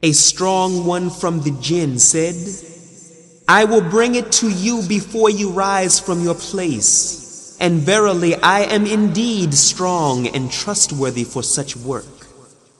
A strong one from the jinn said, I will bring it to you before you rise from your place. And verily I am indeed strong and trustworthy for such work.